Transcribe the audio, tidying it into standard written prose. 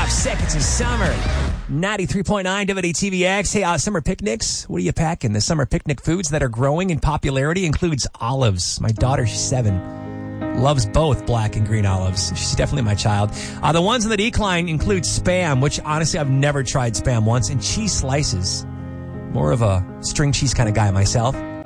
Lovesick. It's a summer. 93.9 WTVX. Hey, summer picnics. What are you packing? The summer picnic foods that are growing in popularity includes olives. My daughter, she's 7, loves both black and green olives. She's definitely my child. The ones in the decline include Spam, which honestly I've never tried Spam once, and cheese slices. More of a string cheese kind of guy myself.